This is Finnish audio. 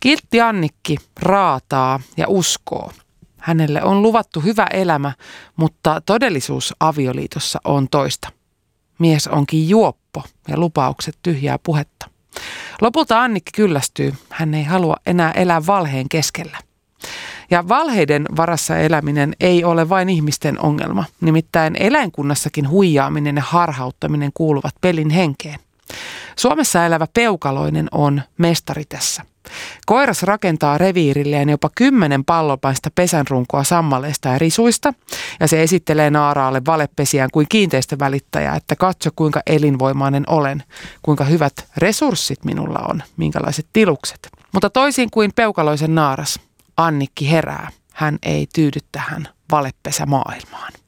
Kiltti Annikki raataa ja uskoo. Hänelle on luvattu hyvä elämä, mutta todellisuus avioliitossa on toista. Mies onkin juoppo ja lupaukset tyhjää puhetta. Lopulta Annikki kyllästyy. Hän ei halua enää elää valheen keskellä. Ja valheiden varassa eläminen ei ole vain ihmisten ongelma. Nimittäin eläinkunnassakin huijaaminen ja harhauttaminen kuuluvat pelin henkeen. Suomessa elävä peukaloinen on mestari tässä. Koiras rakentaa reviirilleen jopa 10 pallopaista pesänrunkoa sammaleista ja risuista, ja se esittelee naaraalle valepesiään kuin kiinteistövälittäjä, että katso kuinka elinvoimainen olen, kuinka hyvät resurssit minulla on, minkälaiset tilukset. Mutta toisin kuin peukaloisen naaras, Annikki herää. Hän ei tyydy tähän valepesämaailmaan.